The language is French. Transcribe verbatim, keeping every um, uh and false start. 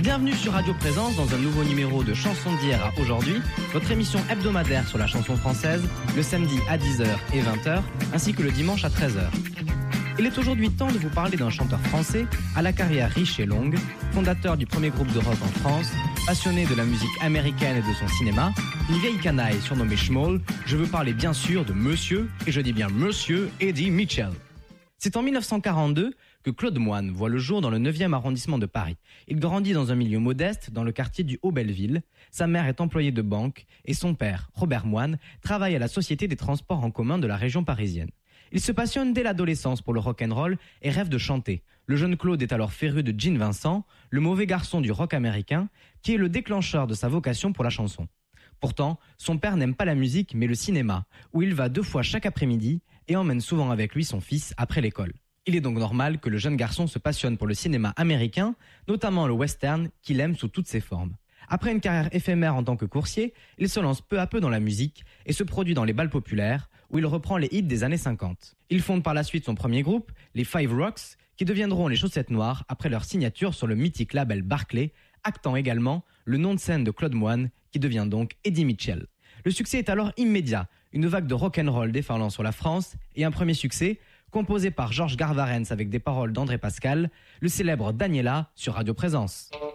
Bienvenue sur Radio Présence dans un nouveau numéro de Chansons d'hier à aujourd'hui, votre émission hebdomadaire sur la chanson française, le samedi à dix heures et vingt heures, ainsi que le dimanche à treize heures. Il est aujourd'hui temps de vous parler d'un chanteur français à la carrière riche et longue, fondateur du premier groupe de rock en France, passionné de la musique américaine et de son cinéma, une vieille canaille surnommée Schmoll. Je veux parler bien sûr de Monsieur, et je dis bien Monsieur Eddie Mitchell. C'est en dix-neuf cent quarante-deux que Claude Moine voit le jour dans le neuvième arrondissement de Paris. Il grandit dans un milieu modeste dans le quartier du Haut-Belleville. Sa mère est employée de banque et son père, Robert Moine, travaille à la Société des transports en commun de la région parisienne. Il se passionne dès l'adolescence pour le rock'n'roll et rêve de chanter. Le jeune Claude est alors féru de Gene Vincent, le mauvais garçon du rock américain, qui est le déclencheur de sa vocation pour la chanson. Pourtant, son père n'aime pas la musique mais le cinéma, où il va deux fois chaque après-midi et emmène souvent avec lui son fils après l'école. Il est donc normal que le jeune garçon se passionne pour le cinéma américain, notamment le western, qu'il aime sous toutes ses formes. Après une carrière éphémère en tant que coursier, il se lance peu à peu dans la musique et se produit dans les bals populaires, où il reprend les hits des années cinquante. Il fonde par la suite son premier groupe, les Five Rocks, qui deviendront les Chaussettes Noires après leur signature sur le mythique label Barclay, actant également le nom de scène de Claude Moine, qui devient donc Eddie Mitchell. Le succès est alors immédiat, une vague de rock'n'roll déferlant sur la France et un premier succès, composé par Georges Garvarens avec des paroles d'André Pascal, le célèbre Daniela sur Radio Présence.